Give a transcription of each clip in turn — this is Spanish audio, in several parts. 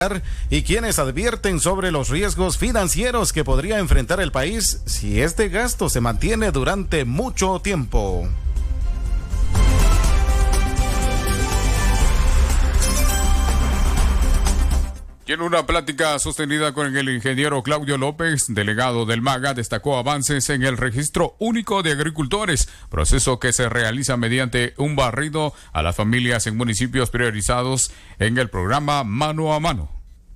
y quienes advierten sobre los riesgos financieros que podría enfrentar el país si este gasto se mantiene durante mucho tiempo. Y en una plática sostenida con el ingeniero Claudio López, delegado del MAGA, destacó avances en el Registro Único de Agricultores, proceso que se realiza mediante un barrido a las familias en municipios priorizados en el programa Mano a Mano.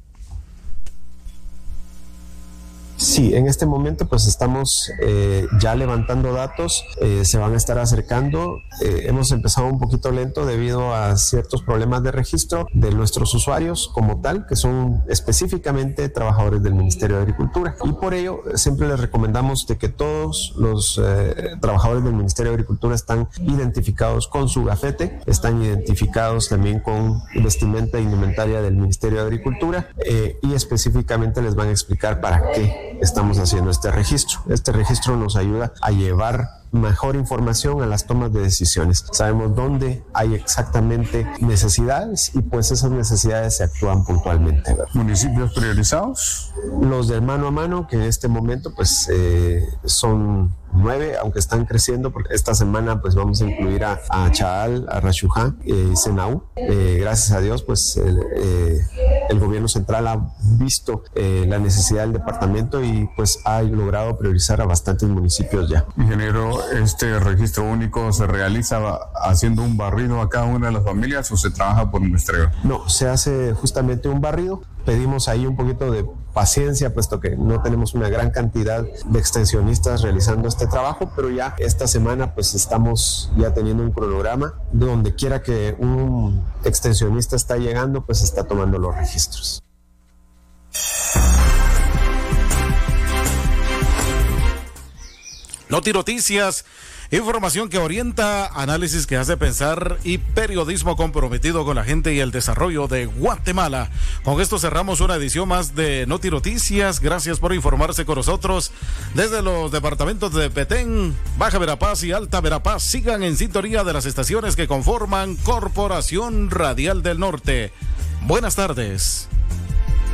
Sí, en este momento pues estamos ya levantando datos, se van a estar acercando, hemos empezado un poquito lento debido a ciertos problemas de registro de nuestros usuarios como tal, que son específicamente trabajadores del Ministerio de Agricultura, y por ello siempre les recomendamos de que todos los trabajadores del Ministerio de Agricultura están identificados con su gafete, están identificados también con vestimenta e indumentaria del Ministerio de Agricultura, y específicamente les van a explicar para qué estamos haciendo este registro. Este registro nos ayuda a llevar mejor información a las tomas de decisiones. Sabemos dónde hay exactamente necesidades y pues esas necesidades se actúan puntualmente, ¿verdad? ¿Municipios priorizados? Los del Mano a Mano, que en este momento pues son 9, aunque están creciendo, porque esta semana pues vamos a incluir a Chaal, a Rachujá y Senaú. Gracias a Dios pues el gobierno central ha visto la necesidad del departamento y pues ha logrado priorizar a bastantes municipios ya. Ingeniero, ¿este registro único se realiza haciendo un barrido a cada una de las familias o se trabaja por muestreo? No, se hace justamente un barrido. Pedimos ahí un poquito de paciencia, puesto que no tenemos una gran cantidad de extensionistas realizando este trabajo, pero ya esta semana pues estamos ya teniendo un cronograma. Donde quiera que un extensionista está llegando, pues está tomando los registros. Noti Noticias, información que orienta, análisis que hace pensar y periodismo comprometido con la gente y el desarrollo de Guatemala. Con esto cerramos una edición más de Noti Noticias. Gracias por informarse con nosotros desde los departamentos de Petén, Baja Verapaz y Alta Verapaz. Sigan en sintonía de las estaciones que conforman Corporación Radial del Norte. Buenas tardes.